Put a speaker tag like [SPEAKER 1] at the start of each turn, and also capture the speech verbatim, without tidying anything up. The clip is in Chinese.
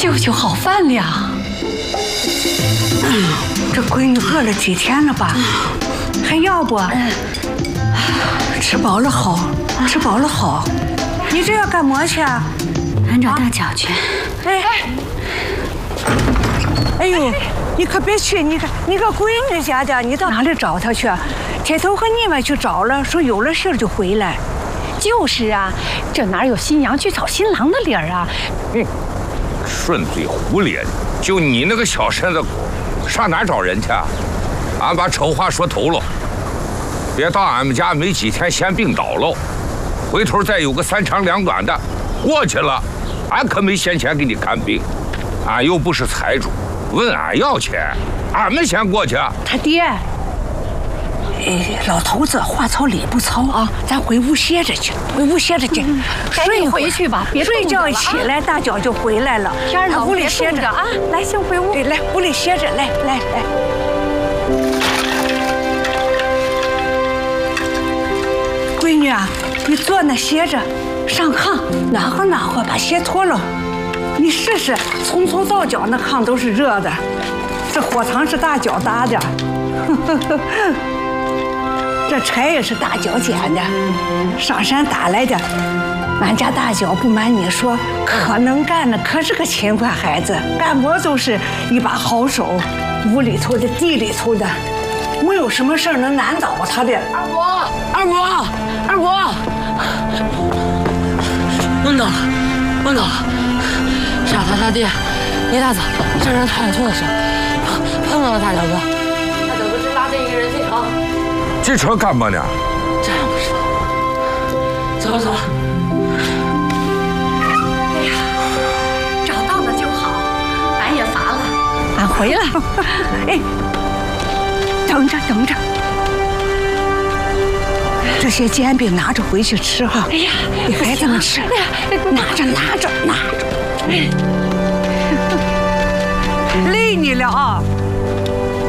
[SPEAKER 1] 舅舅好饭量。
[SPEAKER 2] 嗯，这闺女饿了几天了吧？还要不？吃饱了好，吃饱了好。你这要干嘛去啊？
[SPEAKER 1] 俺找大脚去。
[SPEAKER 2] 哎，哎呦，你可别去！你看，你个闺女家的，你到哪里找她去？铁头和你们去找了，说有了事就回来。
[SPEAKER 1] 就是啊，这哪有新娘去找新郎的理儿啊？
[SPEAKER 3] 嗯，顺嘴胡咧的，就你那个小身子骨，上哪找人去啊？俺把丑话说透了，别到俺们家没几天先病倒了，回头再有个三长两短的，过去了，俺可没闲钱给你看病，俺又不是财主，问俺要钱，俺们先过去。
[SPEAKER 2] 他爹。哎，老头子话糙理不糙啊，咱回屋歇着去，回屋歇着去，
[SPEAKER 1] 嗯、睡回去吧，别
[SPEAKER 2] 睡觉起来，大脚就回来了。
[SPEAKER 1] 天冷，
[SPEAKER 2] 屋里歇着
[SPEAKER 1] 啊！来，先回屋。
[SPEAKER 2] 对，来屋里歇着，来来来。闺女啊，你坐那歇着，上炕暖和暖和，把鞋脱了。你试试，从头到脚那炕都是热的，这火塘是大脚搭的。这柴也是大脚捡的，上山打来的。俺家大脚不瞒你说，可能干了，可是个勤快孩子，干活都是一把好手，屋里头的地里头的，没有什么事儿能难倒他的。
[SPEAKER 4] 二伯，二伯，二伯，问到了，问到了，沙他他爹一大早上山抬腿的时候碰到了大脚哥，大脚哥正拉进一个人进城。
[SPEAKER 3] 进城干嘛呢？
[SPEAKER 4] 这还不知道。走了走了。
[SPEAKER 1] 哎呀，找到了就好，俺也乏了，俺回来。
[SPEAKER 2] 哎，等着等着，这些煎饼拿着回去吃哈。
[SPEAKER 1] 哎呀，
[SPEAKER 2] 给孩子们吃。哎呀，拿着拿着拿着。累你了啊！